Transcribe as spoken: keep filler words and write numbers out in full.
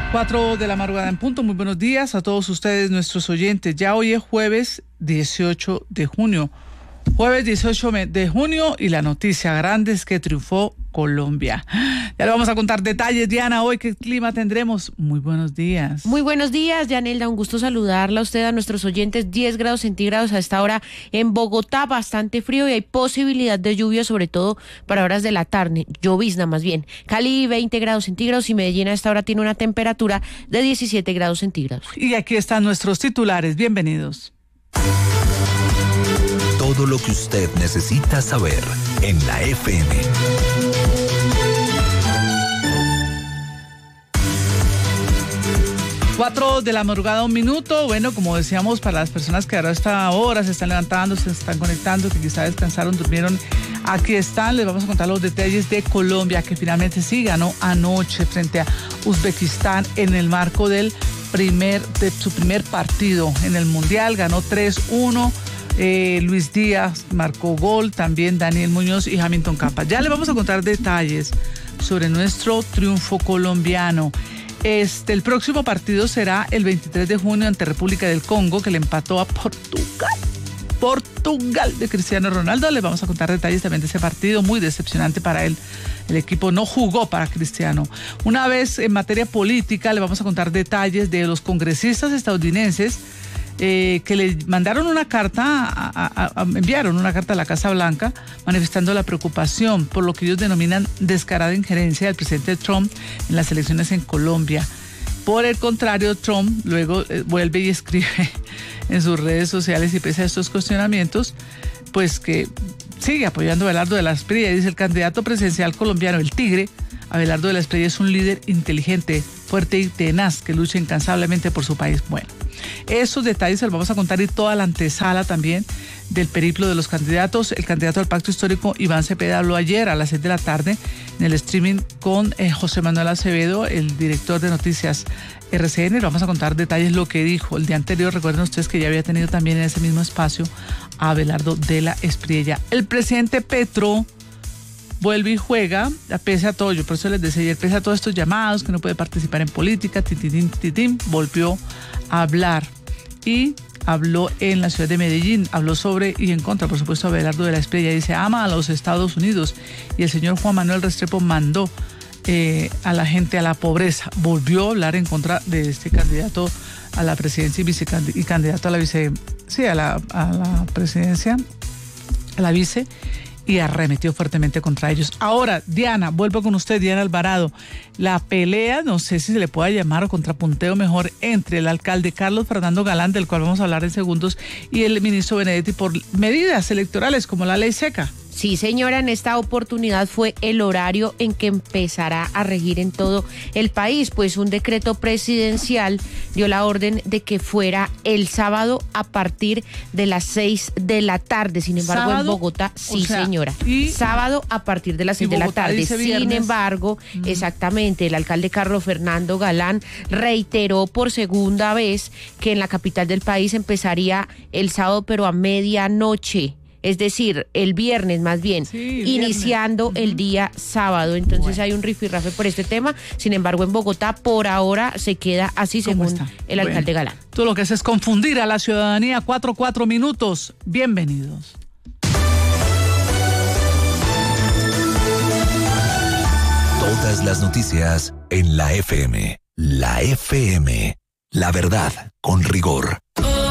Cuatro de la madrugada en punto. Muy buenos días a todos ustedes, nuestros oyentes. Ya hoy es jueves dieciocho de junio. Jueves dieciocho de junio y la noticia grande es que triunfó Colombia. Ya le vamos a contar detalles, Diana, hoy qué clima tendremos. Muy buenos días. Muy buenos días, Yanelda, un gusto saludarla a usted, a nuestros oyentes. diez grados centígrados a esta hora en Bogotá, bastante frío y hay posibilidad de lluvia, sobre todo para horas de la tarde, llovizna más bien. Cali, veinte grados centígrados y Medellín a esta hora tiene una temperatura de diecisiete grados centígrados. Y aquí están nuestros titulares, bienvenidos. Todo lo que usted necesita saber en la F M. Cuatro de la madrugada, un minuto. Bueno, como decíamos, para las personas que ahora a esta hora se están levantando, se están conectando, que quizá descansaron, durmieron, aquí están. Les vamos a contar los detalles de Colombia, que finalmente sí ganó anoche frente a Uzbekistán en el marco del primer, de su primer partido en el Mundial. Ganó tres uno. Eh, Luis Díaz marcó gol, también Daniel Muñoz y Hamilton Campa. Ya le vamos a contar detalles sobre nuestro triunfo colombiano. Este, el próximo partido será el veintitrés de junio ante República del Congo, que le empató a Portugal. Portugal de Cristiano Ronaldo. Les vamos a contar detalles también de ese partido, muy decepcionante para él. El equipo no jugó para Cristiano. Una vez en materia política, le vamos a contar detalles de los congresistas estadounidenses Eh, que le mandaron una carta, a, a, a, enviaron una carta a la Casa Blanca manifestando la preocupación por lo que ellos denominan descarada injerencia del presidente Trump en las elecciones en Colombia. Por el contrario, Trump luego eh, vuelve y escribe en sus redes sociales, y pese a estos cuestionamientos, pues que sigue apoyando a Abelardo de la Espriella. Dice: el candidato presidencial colombiano, el Tigre, Abelardo de la Espriella, es un líder inteligente, fuerte y tenaz que lucha incansablemente por su país. Bueno, esos detalles se los vamos a contar, y toda la antesala también del periplo de los candidatos. El candidato al Pacto Histórico, Iván Cepeda, habló ayer a las seis de la tarde en el streaming con eh, José Manuel Acevedo, el director de Noticias R C N. Vamos a contar detalles lo que dijo el día anterior. Recuerden ustedes que ya había tenido también en ese mismo espacio a Abelardo de la Espriella. El presidente Petro vuelve y juega, pese a todo, yo por eso les decía ayer, pese a todos estos llamados, que no puede participar en política, tititín, tititín, volvió a hablar y habló en la ciudad de Medellín, habló sobre y en contra, por supuesto, a Abelardo de la Espriella. Dice: ama a los Estados Unidos, y el señor Juan Manuel Restrepo mandó eh, a la gente a la pobreza. Volvió a hablar en contra de este candidato a la presidencia y, vicecand- y candidato a la vice, sí, a la, a la presidencia, a la vice, y arremetió fuertemente contra ellos. Ahora, Diana, vuelvo con usted, Diana Alvarado. La pelea, no sé si se le puede llamar, o contrapunteo mejor, entre el alcalde Carlos Fernando Galán, del cual vamos a hablar en segundos, y el ministro Benedetti por medidas electorales como la ley seca. Sí, señora, en esta oportunidad fue el horario en que empezará a regir en todo el país, pues un decreto presidencial dio la orden de que fuera el sábado a partir de las seis de la tarde. Sin embargo, ¿sábado? En Bogotá, sí, o sea, señora, y, sábado a partir de las seis de la tarde. Sin embargo, mm. exactamente, el alcalde Carlos Fernando Galán reiteró por segunda vez que en la capital del país empezaría el sábado, pero a medianoche. Es decir, el viernes más bien, sí, iniciando viernes. El día sábado. Entonces bueno, hay un rifirrafe por este tema. Sin embargo, en Bogotá por ahora se queda así, según está? el bueno, alcalde Galán. Tú lo que haces es confundir a la ciudadanía. Cuatro, cuatro minutos. Bienvenidos. Todas las noticias en la F M. La F M. La verdad con rigor.